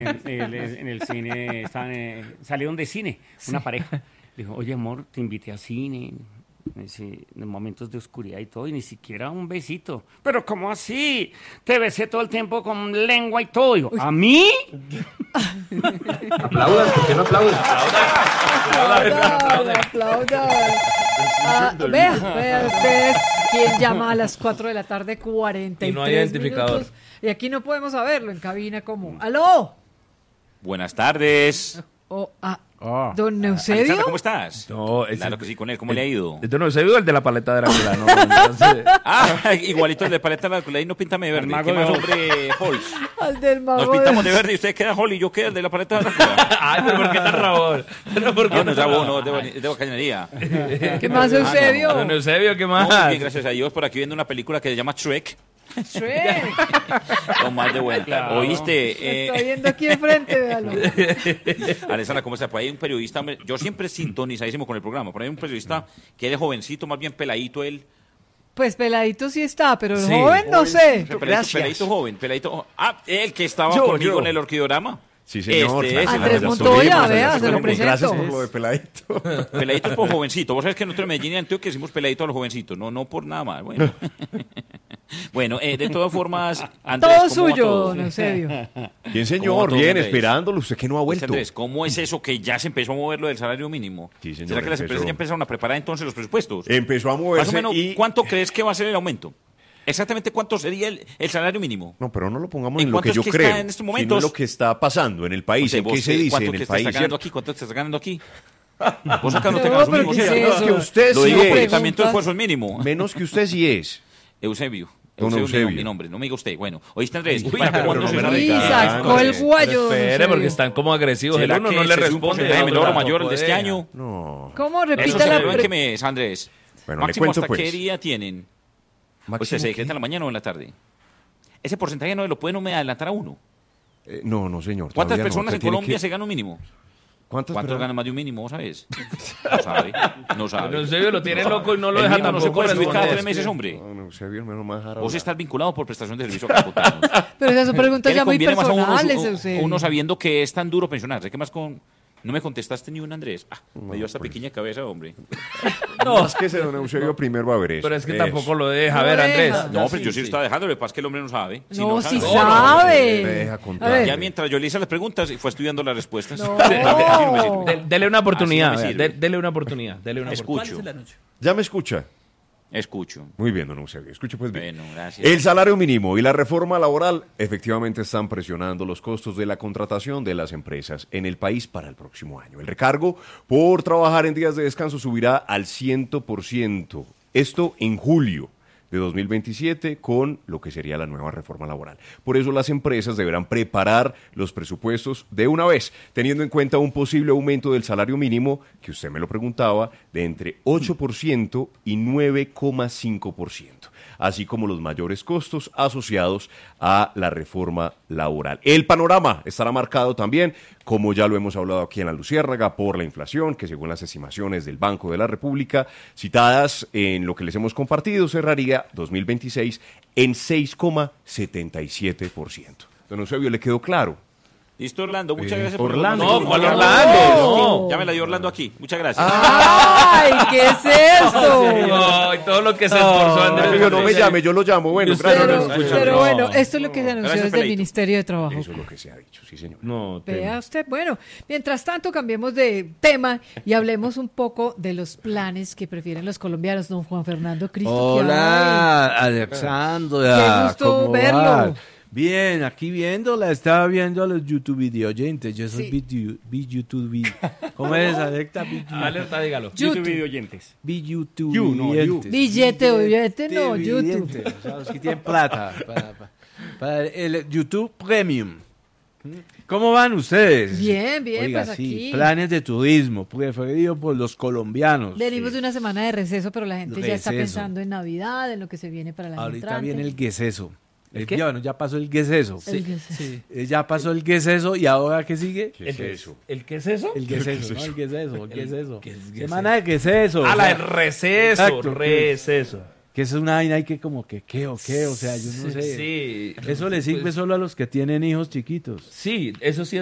en el cine, salieron de cine, una pareja. Dijo, oye, amor, te invité a cine, en momentos de oscuridad y todo, y ni siquiera un besito. Pero, ¿cómo así? Te besé todo el tiempo con lengua y todo. Digo, ¿a mí? Aplaudan, ¿por qué no aplaudan? Aplaudan. Vea ustedes quién llama a las 4 de la tarde, 43 Y no hay identificador. minutos. Y aquí no podemos saberlo en cabina como, ¡aló! Buenas tardes. Don Eusebio. Alexandra, ¿cómo estás? No, Claro que sí, con él. ¿Cómo le ha ido? Este no se vio el de la paleta de Drácula, ¿no? Entonces, Igualito el de paleta de la y no píntame de verde. mago ¿Qué de más, Oz. hombre, Halls? Al del mago Nos pintamos de verde y usted queda Hall y yo quedo el de la paleta de Drácula. ay, pero ¿por qué tan rabón? ¿Pero por qué No, no es tan rabón, no, es de bacanería. ¿Qué más, Eusebio? Don Eusebio, ¿qué No, más? muy bien, gracias a Dios, por aquí viendo una película que se llama Shrek. Shrek. Con más de vuelta. Claro. ¿Oíste? Estoy viendo aquí enfrente, véalo. Alessandra, ¿cómo está? Pues hay un periodista, hombre, yo siempre sintonizadísimo con el programa, pero hay un periodista que es jovencito, más bien peladito él. Pues peladito sí está, pero el Sí. joven no sé. Peladito joven, peladito. Ah, el que estaba Yo. conmigo en el orquidorama. Sí, señor. Este es, Andrés el Montoya, Andrés vea, se lo hombre. presento. Gracias por lo de peladito. Peladito es por jovencito. Vos sabés que nosotros en Medellín y Antioquia decimos peladito a los jovencitos, no por nada más. Bueno, bueno de todas formas, Andrés, Todo ¿cómo va suyo, todo? don Eusebio. Bien, ¿Cómo señor, todo, bien, Andrés? esperándolo. Usted que no ha vuelto. Andrés, ¿cómo es eso que ya se empezó a mover lo del salario mínimo? Sí, señor, ¿Será que las empezó. empresas ya empezaron a preparar entonces los presupuestos? Empezó a Más o moverse menos, y... ¿cuánto crees que va a ser el aumento? Exactamente, ¿cuánto sería el salario mínimo? No, pero no lo pongamos ¿En en lo cuánto que es yo que creo, está en estos sino momentos? en lo que está pasando en el país, O sea, en qué vos, se dice ¿cuánto en te el estás país, ganando ¿cierto? aquí? ¿Cuánto te estás ganando aquí? Vos acá no te No, ganas pero mínimo, ¿qué es ¿cierto? eso? Que usted Lo sí digo porque es. también tu Preguntas. esfuerzo es mínimo. Menos que usted sí es. Eusebio. Don Eusebio, Eusebio. mi nombre, no me diga usted. Bueno, ¿oíste, Andrés? Uy, ¿Para pero cuándo no se me supone? Sí, diga, sacó el Andrés. guayo, don Espere, Eusebio. porque están como agresivos. El ¿Será uno que no le se supo responde. que el el otro menor o tampoco mayor de este deja. año? No. ¿Cómo? Eso Repita se la celebra en qué mes, Andrés? Bueno, le Máximo, cuento ¿hasta pues. qué día tienen? ¿O Máximo, se ¿qué? decreta en la mañana o en la tarde? Ese porcentaje no lo pueden adelantar a uno. No, señor. ¿Cuántas todavía no. personas Usted en tiene Colombia que- se ganan un mínimo? ¿Cuántas ¿Cuántos personas? ganan más de un mínimo, vos sabés? No sabe, no Don sabe. Eusebio lo tiene loco y no lo El deja mínimo no se tampoco puede subir cada 3 responder. meses, hombre. No, Eusebio, menos mal dejar Vos hablar. estás vinculado por prestación de servicio a Capotanos. Pero esas son preguntas ¿Qué le ya muy conviene más a uno, personales, Eusebio. uno sabiendo que es tan duro pensionarse? ¿Qué más con...? No me contestaste ni un Andrés. Me dio esta pues. pequeña cabeza, hombre. No, es que ese don Eusebio primero va a ver eso. Pero es que Eso. tampoco lo deja. A No ver, deja. Andrés. No, pero yo sí lo estaba dejando. Lo que pasa es que el hombre no sabe. Si No, sí sabe. sabe. deja A contar. ver. Ya mientras yo le hice las preguntas y fue estudiando las respuestas. No. Así no me sirve. Dele una oportunidad. Así no me vea, sirve. dele una oportunidad. Dele una Escucho. oportunidad. ¿Ya me escucha? Escucho. Muy bien, don Eusebio. Escuche pues bien. Bueno, gracias. El salario mínimo y la reforma laboral efectivamente están presionando los costos de la contratación de las empresas en el país para el próximo año. El recargo por trabajar en días de descanso subirá al 100%. Esto en julio de 2027 con lo que sería la nueva reforma laboral. Por eso las empresas deberán preparar los presupuestos de una vez, teniendo en cuenta un posible aumento del salario mínimo, que usted me lo preguntaba, de entre 8% y 9,5%, así como los mayores costos asociados a la reforma laboral. El panorama estará marcado también, como ya lo hemos hablado aquí en La Luciérnaga, por la inflación, que según las estimaciones del Banco de la República, citadas en lo que les hemos compartido, cerraría 2026 en 6,77%. Don Eusebio, ¿le quedó claro? Listo, Orlando. Muchas gracias por Orlando. No, ¿cuál No. Orlando? Ya me la dio Orlando aquí. Muchas gracias. ¡Ay, qué es esto! No, y todo lo que se esforzó Andrés. Eusebio, no me llame, yo lo llamo. Bueno, Usted gracias. Pero, don Eusebio. pero no. bueno, esto es lo que se anunció Gracias, desde el Peladito. Ministerio de Trabajo. Eso es lo que se ha dicho, sí, señor. No, Vea usted, bueno, mientras tanto cambiemos de tema y hablemos un poco de los planes que prefieren los colombianos, don Juan Fernando Cristo. Hola, Alexandra. Qué gusto ¿cómo verlo. vas? Bien, aquí viéndola, estaba viendo a los YouTube video oyentes. Yo soy Sí. YouTube. ¿Cómo es, Alexa? Alerta, dígalo. YouTube video oyentes. YouTube You, no, you. Billete, oyente, no, YouTube. O sea, los que tienen plata para el YouTube Premium. ¿Cómo van ustedes? Bien, bien, Oiga, pues sí, aquí planes de turismo preferido por los colombianos. venimos Sí. de una semana de receso, pero la gente ya está Receso. pensando en Navidad, en lo que se viene para la Ahorita viene el gueseso. ¿El qué? Ya, bueno, ya pasó el gueseso. El gueseso. Ya pasó el gueseso y ahora ¿qué sigue? ¿Qué es eso? ¿El qué es eso? El gueseso, ¿no? El gueseso. ¿Qué es Semana de gueseso. Ah, o la sea, del receso. Exacto. Receso. Que es una vaina y que como que, ¿qué o qué? O sea, yo no sé. Sí. Eso le sirve Pues, solo a los que tienen hijos chiquitos. sí, eso sí